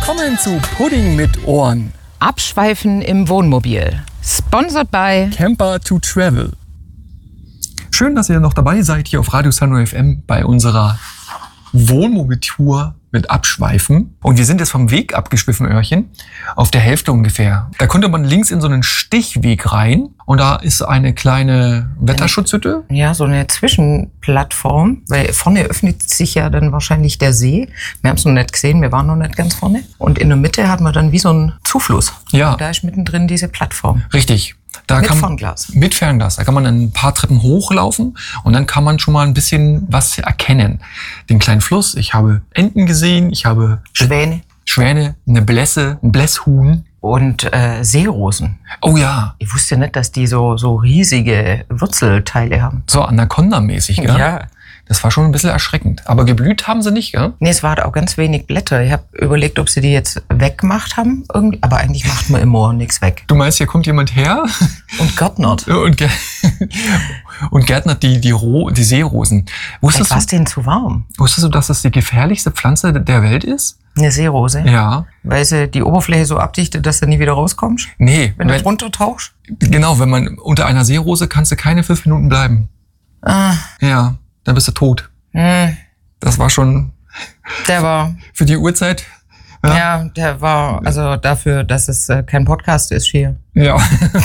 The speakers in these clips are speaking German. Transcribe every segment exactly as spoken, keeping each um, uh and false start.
Willkommen zu Pudding mit Ohren. Abschweifen im Wohnmobil. Sponsored by Camper to Travel. Schön, dass ihr noch dabei seid hier auf Radio Sunray F M bei unserer Wohnmobiltour mit Abschweifen. Und wir sind jetzt vom Weg abgeschwiffen, Öhrchen, auf der Hälfte ungefähr. Da konnte man links in so einen Stichweg rein und da ist eine kleine Wetterschutzhütte. Ja, so eine Zwischenplattform, weil vorne öffnet sich ja dann wahrscheinlich der See. Wir haben es noch nicht gesehen, wir waren noch nicht ganz vorne. Und in der Mitte hat man dann wie so einen Zufluss. Ja. Und da ist mittendrin diese Plattform. Richtig. Da Mit kann, Fernglas. Mit Fernglas. Da kann man ein paar Treppen hochlaufen und dann kann man schon mal ein bisschen was erkennen. Den kleinen Fluss. Ich habe Enten gesehen, ich habe Schwäne. Schwäne, eine Blässe, ein Blässhuhn. Und äh, Seerosen. Oh ja. Ich wusste nicht, dass die so, so riesige Wurzelteile haben. So Anaconda-mäßig, gell? Ja. Das war schon ein bisschen erschreckend. Aber geblüht haben sie nicht, gell? Nee, es war auch ganz wenig Blätter. Ich habe überlegt, ob sie die jetzt weggemacht haben. Irgendwie. Aber eigentlich macht man immer nichts weg. Du meinst, hier kommt jemand her? Und gärtnert. Und, gär und gärtnert die, die, Ro die Seerosen. Wusstest War es du, denen zu warm? wusstest du, dass das die gefährlichste Pflanze der Welt ist? Eine Seerose? Ja. Weil sie die Oberfläche so abdichtet, dass du nie wieder rauskommst? Nee. Wenn du wenn, drunter tauchst? Genau, wenn man unter einer Seerose kannst du keine fünf Minuten bleiben. Ah. Ja, dann bist du tot. Hm. Das war schon Der war, für die Uhrzeit. ja, ja der war, also dafür, dass es äh, kein Podcast ist hier. Ja.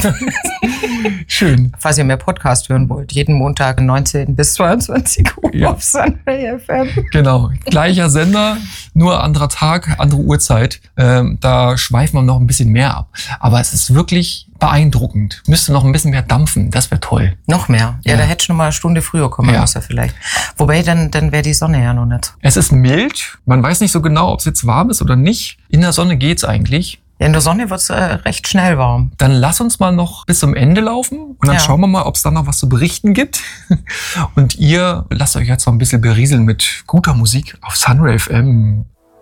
Schön. Falls ihr mehr Podcast hören wollt, jeden Montag neunzehn bis zweiundzwanzig Uhr Ja. auf Sunray F M. Genau. Gleicher Sender, nur anderer Tag, andere Uhrzeit. Ähm, da schweifen wir noch ein bisschen mehr ab. Aber es ist wirklich beeindruckend. Müsste noch ein bisschen mehr dampfen. Das wäre toll. Noch mehr. Ja, Ja. da hätte ich noch mal eine Stunde früher kommen Ja. müssen vielleicht. Wobei, dann, dann wäre die Sonne ja noch nicht. Es ist mild. Man weiß nicht so genau, ob es jetzt warm ist oder nicht. In der Sonne geht's eigentlich. Ja, in der Sonne wird's äh, recht schnell warm. Dann lass uns mal noch bis zum Ende laufen und dann Ja. schauen wir mal, ob es da noch was zu berichten gibt. Und ihr lasst euch jetzt noch ein bisschen berieseln mit guter Musik auf Sunray F M.